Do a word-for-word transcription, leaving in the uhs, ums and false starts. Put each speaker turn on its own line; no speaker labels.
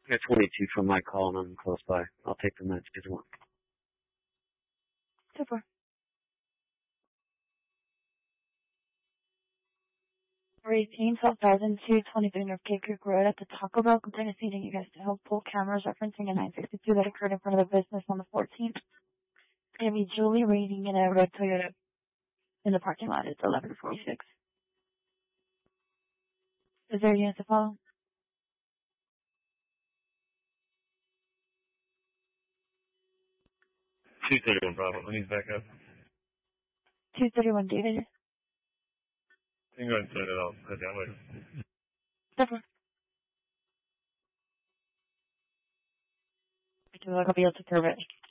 I got twenty-two from my call, and I'm close by. I'll take the meds as well.
Super. eighteen, twelve thousand two twenty-three North Cape Creek Road at the Taco Bell. Complaint is needing you guys to help pull cameras referencing a nine sixty-two that occurred in front of the business on the fourteenth. It's going to be Julie reading in a red Toyota in the parking lot. It's eleven forty-six. Is there a unit to follow?
two thirty-one Bravo. Let me back up.
two thirty-one David.
You can go ahead and set it. I'll head that way.
Definitely. I feel like I'll be able to prove it.